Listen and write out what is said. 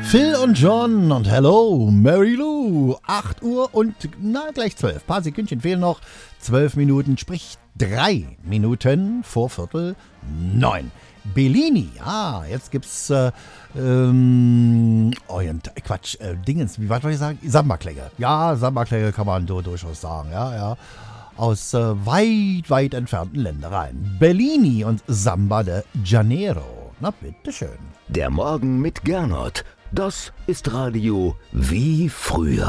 Phil und John und Hello, Mary Lou. 8 Uhr und gleich 12. Ein paar Sekündchen fehlen noch. 12 Minuten, sprich 3 Minuten vor 8:45. Bellini, jetzt gibt's Dingens, wie weit wollte ich sagen? Samba-Klänge. Ja, Samba-Klänge kann man durchaus sagen, ja. Aus weit entfernten Ländereien. Bellini und Samba de Janeiro. Na, bitteschön. Der Morgen mit Gernot. Das ist Radio wie früher.